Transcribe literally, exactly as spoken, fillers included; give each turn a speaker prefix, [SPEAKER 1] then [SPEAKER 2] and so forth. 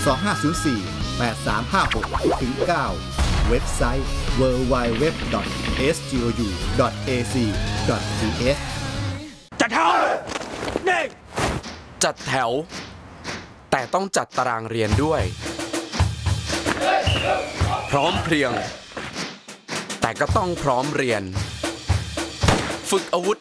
[SPEAKER 1] สอง ห้า ศูนย์ สี่ แปด สาม ห้า หก ถึง เก้า เว็บไซต์ ดับเบิลยู ดับเบิลยู ดับเบิลยู ดอท เอส จี โอ ยู ดอท เอ ซี ดอท ที เอช
[SPEAKER 2] จัดแถวนี่จัดแถวแต่ต้องจัดตารางเรียนด้วยพร้อมเพรียงแต่ก็ต้องพร้อมเรียนฝึกอาวุธ